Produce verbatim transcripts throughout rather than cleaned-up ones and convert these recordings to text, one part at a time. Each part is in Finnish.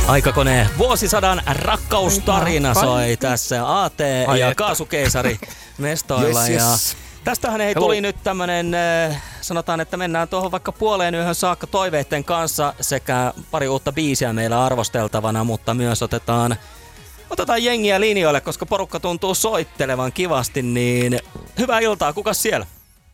Aikakone vuosisadan rakkaustarina soi tässä A T Ai ja että. Kaasukeisari mestoilla. Yes, yes. Ja tästähän ei Hello. tuli nyt tämmönen, sanotaan, että mennään tuohon vaikka puoleen yöhön saakka toiveitten kanssa sekä pari uutta biisiä meillä arvosteltavana, mutta myös otetaan, otetaan jengiä linjoille, koska porukka tuntuu soittelevan kivasti, niin hyvää iltaa, kukas siellä?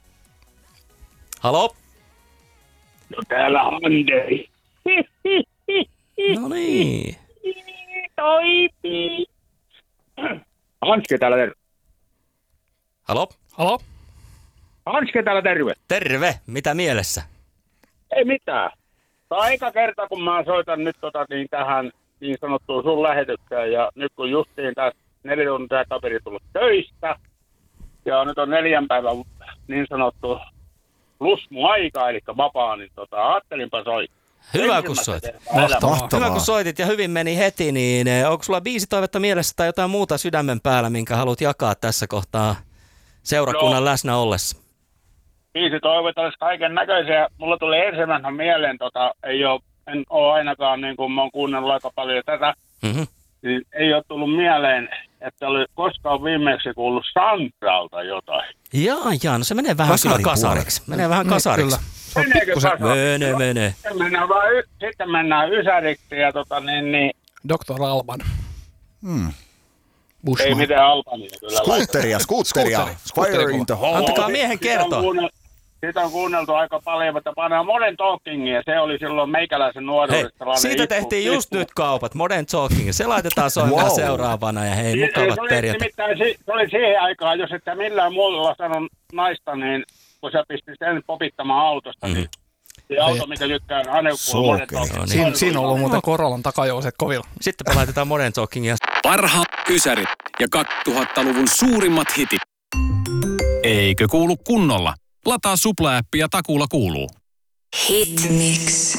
Halo? No täällä Andei. No niin. Toipi. Hanske täällä terve. Halo? Halo? Hanske täällä terve. Terve, mitä mielessä? Ei mitään. Tämä on eka kerta, kun mä soitan nyt tota, niin tähän niin sanottuun sun lähetykseen. Ja nyt kun justiin tässä neljä tuntia kaveri tullut töistä. Ja nyt on neljän päivän niin sanottu lusmu-aika, eli vapaa, niin tota, ajattelinpa soittaa. Hyvä kun soitit. Mahtavaa. Hyvä kun soitit ja hyvin meni heti, niin eh, onko sulla biisitoivetta mielessä tai jotain muuta sydämen päällä, minkä haluat jakaa tässä kohtaa seurakunnan No. läsnä ollessa? Biisi toivot olisi kaiken näköisiä. Mulla tuli ensimmäisenä mieleen, tota, ei ole, en ole ainakaan, niin kuin mä oon kuunnellut aika paljon tätä, Mm-hmm. niin ei ole tullut mieleen, että oli koskaan viimeksi kuullut Sandralta jotain. Jaa, jaa, no se menee vähän Kasarin kyllä kasariksi. Menee vähän kasariksi. Kyllä. Se on Meneekö pikkusen kasariksi? Menee, menee. Sitten mennään, vaan y- sitten mennään Ysäriksi ja tota niin, niin doktor Alban. Hmm. ei Bushman. mitään Albania kyllä. Skuutteria, skuutteria. Skuutteri. Skuutteri Fire kuuluu. in the hole. Antakaa miehen Sitä on kertoa. kuunneltu- Sitä on kuunneltu aika paljon, mutta pannaan Modern Talkingin ja se oli silloin meikäläisen Hei, nuoruudessa. sellainen siitä itku- tehtiin just itku- nyt kaupat, Modern Talking. Se laitetaan soimaan Wow. seuraavana ja hei, Se- mukavat se oli perjantai. nimittäin si- se oli siihen aikaan, jos et millään muulla sanon naista, niin kun sä pistit sen popittamaan autosta, Mhm. niin se auto, mikä tykkää aina Sookeri. No niin. Siin, siinä on ollut muuten Corolan takajouset kovilla. Sitten laitetaan Modern Talkingia. Parhaat ysärit ja kaksituhattaluvun suurimmat hitit. Eikö kuulu kunnolla? Lataa Supla-appi ja takuulla kuuluu. Hitmix.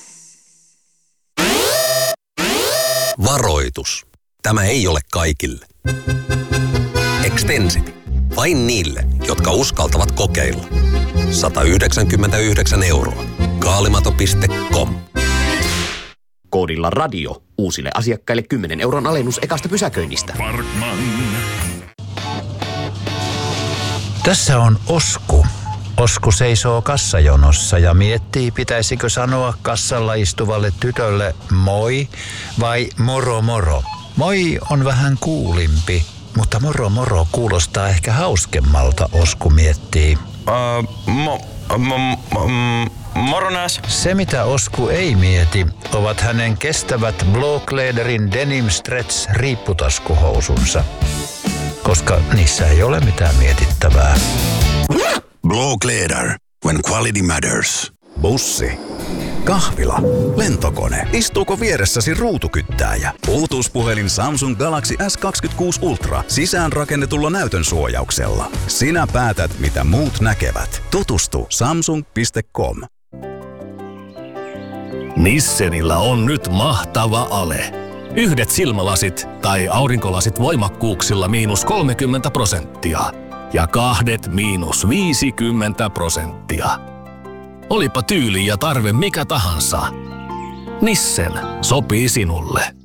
Varoitus. Tämä ei ole kaikille. Extensity. Vain niille, jotka uskaltavat kokeilla. sata yhdeksänkymmentäyhdeksän euroa. Kaalimato piste com. Koodilla radio. Uusille asiakkaille kymmenen euron alennus ekasta pysäköinnistä. Tässä on Osku. Osku seisoo kassajonossa ja miettii, pitäisikö sanoa kassalla istuvalle tytölle moi vai moro moro. Moi on vähän kuulimpi, mutta moro moro kuulostaa ehkä hauskemmalta, Osku miettii. Uh, mo, mo, mo, moronäs. Se mitä Osku ei mieti, ovat hänen kestävät Blåkläderin Denim Stretch riipputaskuhousunsa, koska niissä ei ole mitään mietittävää. Blåkläder, when quality matters. Bussi. Kahvila. Lentokone. Istuuko vieressäsi ruutukyttääjä? Bluetooth-puhelin Samsung Galaxy S kaksikymmentäkuusi Ultra sisään rakennetulla näytön suojauksella. Sinä päätät, mitä muut näkevät. Tutustu samsung piste com. Nissenillä on nyt mahtava ale. Yhdet silmälasit tai aurinkolasit voimakkuuksilla miinus kolmekymmentä prosenttia. Ja kahdet miinus viisikymmentä prosenttia. Olipa tyyli ja tarve mikä tahansa. Nissen sopii sinulle.